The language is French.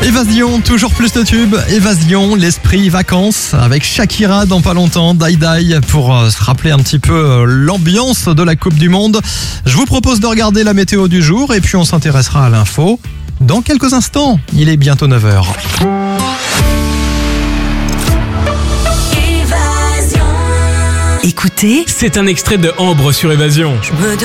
Évasion, toujours plus de tubes. Évasion, l'esprit vacances avec Shakira dans pas longtemps, Die Die pour se rappeler un petit peu l'ambiance de la Coupe du Monde. Je vous propose de regarder la météo du jour et puis on s'intéressera à l'info dans quelques instants. Il est bientôt 9h. Écoutez, C'est un extrait de Ambre sur Évasion.